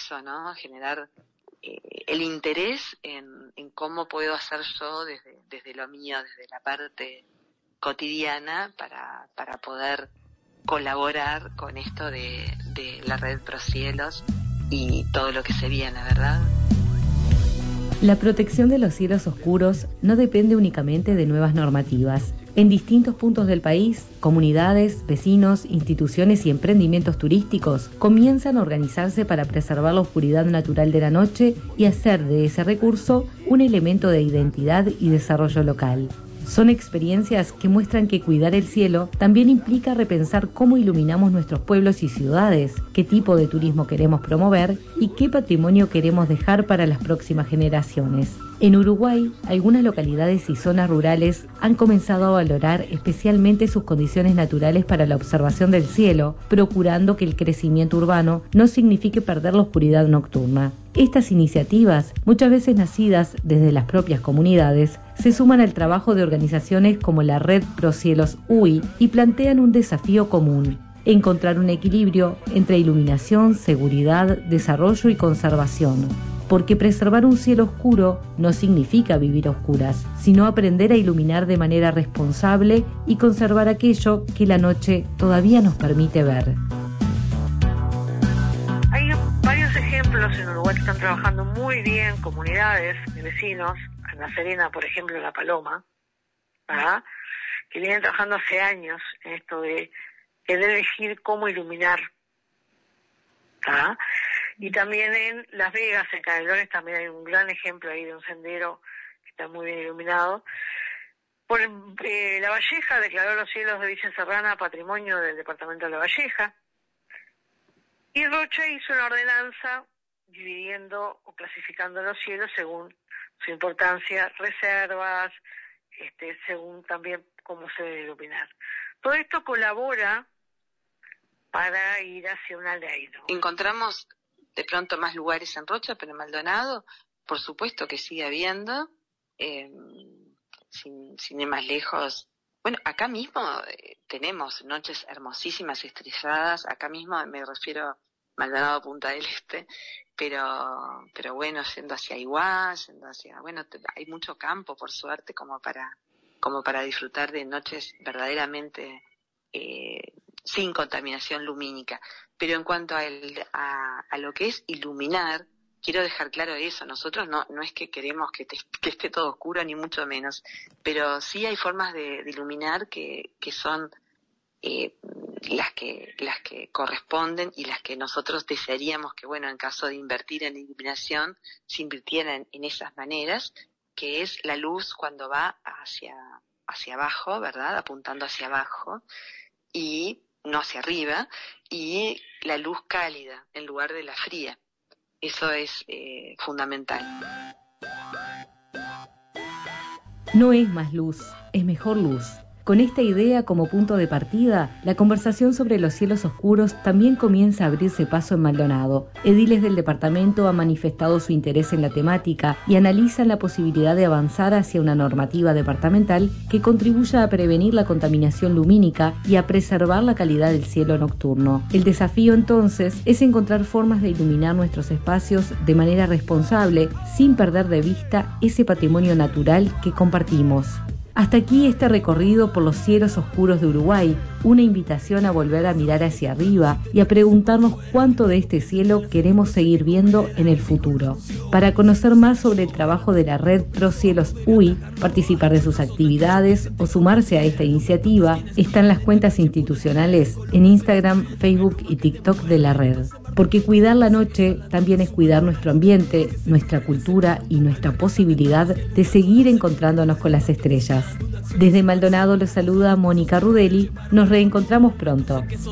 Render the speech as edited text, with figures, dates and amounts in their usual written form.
eso, ¿no? Generar el interés en cómo puedo hacer yo desde lo mío, desde la parte cotidiana, para poder colaborar con esto de la red Procielos y todo lo que se viene, ¿verdad? La protección de los cielos oscuros no depende únicamente de nuevas normativas. En distintos puntos del país, comunidades, vecinos, instituciones y emprendimientos turísticos comienzan a organizarse para preservar la oscuridad natural de la noche y hacer de ese recurso un elemento de identidad y desarrollo local. Son experiencias que muestran que cuidar el cielo también implica repensar cómo iluminamos nuestros pueblos y ciudades, qué tipo de turismo queremos promover y qué patrimonio queremos dejar para las próximas generaciones. En Uruguay, algunas localidades y zonas rurales han comenzado a valorar especialmente sus condiciones naturales para la observación del cielo, procurando que el crecimiento urbano no signifique perder la oscuridad nocturna. Estas iniciativas, muchas veces nacidas desde las propias comunidades, se suman al trabajo de organizaciones como la Red Procielos UI y plantean un desafío común: encontrar un equilibrio entre iluminación, seguridad, desarrollo y conservación. Porque preservar un cielo oscuro no significa vivir a oscuras, sino aprender a iluminar de manera responsable y conservar aquello que la noche todavía nos permite ver. Hay varios ejemplos en Uruguay que están trabajando muy bien, comunidades de vecinos, en La Serena, por ejemplo, en La Paloma, ¿verdad?, que vienen trabajando hace años en esto de querer elegir cómo iluminar, ¿verdad? Y también en Las Vegas, en Canelones, también hay un gran ejemplo ahí de un sendero que está muy bien iluminado. La Valleja declaró los cielos de Villa Serrana patrimonio del departamento de La Valleja. Y Rocha hizo una ordenanza dividiendo o clasificando los cielos según su importancia, reservas, según también cómo se debe iluminar. Todo esto colabora para ir hacia una ley, ¿no? Encontramos de pronto más lugares en Rocha, pero en Maldonado, por supuesto que sigue habiendo, sin ir más lejos. Bueno, acá mismo tenemos noches hermosísimas, estrelladas, acá mismo me refiero a Maldonado, Punta del Este, pero bueno, yendo hacia Iguá, bueno, hay mucho campo, por suerte, como para disfrutar de noches verdaderamente sin contaminación lumínica. Pero en cuanto a lo que es iluminar, quiero dejar claro eso: nosotros no es que queremos que esté todo oscuro, ni mucho menos, pero sí hay formas de iluminar que son las que corresponden y las que nosotros desearíamos que, bueno, en caso de invertir en iluminación, se invirtieran en esas maneras, que es la luz cuando va hacia abajo, ¿verdad?, apuntando hacia abajo y no hacia arriba, y la luz cálida en lugar de la fría. Eso es fundamental. No es más luz, es mejor luz. Con esta idea como punto de partida, la conversación sobre los cielos oscuros también comienza a abrirse paso en Maldonado. Ediles del departamento han manifestado su interés en la temática y analizan la posibilidad de avanzar hacia una normativa departamental que contribuya a prevenir la contaminación lumínica y a preservar la calidad del cielo nocturno. El desafío entonces es encontrar formas de iluminar nuestros espacios de manera responsable, sin perder de vista ese patrimonio natural que compartimos. Hasta aquí este recorrido por los cielos oscuros de Uruguay, una invitación a volver a mirar hacia arriba y a preguntarnos cuánto de este cielo queremos seguir viendo en el futuro. Para conocer más sobre el trabajo de la Red Procielos UI, participar de sus actividades o sumarse a esta iniciativa, están las cuentas institucionales en Instagram, Facebook y TikTok de la red. Porque cuidar la noche también es cuidar nuestro ambiente, nuestra cultura y nuestra posibilidad de seguir encontrándonos con las estrellas. Desde Maldonado los saluda Mónica Rudelli. Nos reencontramos pronto.